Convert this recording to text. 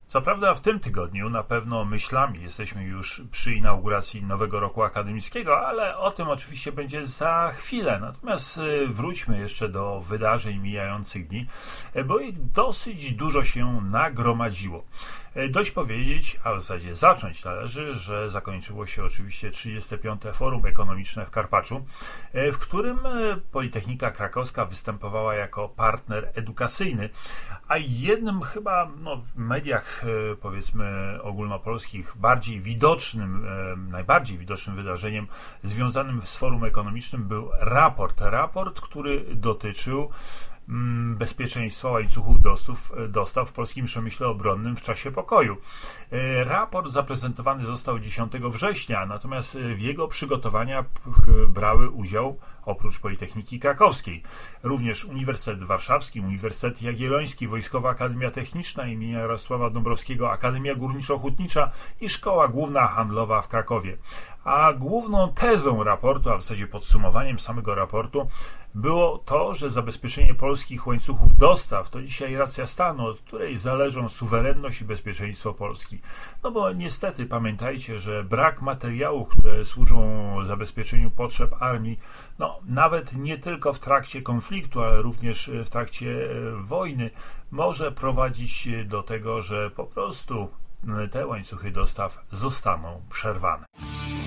Co prawda w tym tygodniu na pewno myślami jesteśmy już przy inauguracji nowego roku akademickiego, ale o tym oczywiście będzie za chwilę. Natomiast wróćmy jeszcze do wydarzeń mijających dni, bo ich dosyć dużo się nagromadziło. Dość powiedzieć, a w zasadzie zacząć należy, że zakończyło się oczywiście 35. Forum Ekonomiczne w Karpaczu, w którym Politechnika Krakowska występowała jako partner edukacyjny, a jednym chyba w mediach powiedzmy ogólnopolskich najbardziej widocznym wydarzeniem związanym z Forum Ekonomicznym był raport, który dotyczył bezpieczeństwa łańcuchów dostaw w polskim przemyśle obronnym w czasie pokoju. Raport zaprezentowany został 10 września, natomiast w jego przygotowaniach brały udział oprócz Politechniki Krakowskiej również Uniwersytet Warszawski, Uniwersytet Jagielloński, Wojskowa Akademia Techniczna im. Jarosława Dąbrowskiego, Akademia Górniczo-Hutnicza i Szkoła Główna Handlowa w Krakowie. A główną tezą raportu, a w zasadzie podsumowaniem samego raportu, było to, że zabezpieczenie polskich łańcuchów dostaw to dzisiaj racja stanu, od której zależą suwerenność i bezpieczeństwo Polski. No bo niestety pamiętajcie, że brak materiałów, które służą zabezpieczeniu potrzeb armii, nawet nie tylko w trakcie konfliktu, ale również w trakcie wojny, może prowadzić do tego, że po prostu te łańcuchy dostaw zostaną przerwane.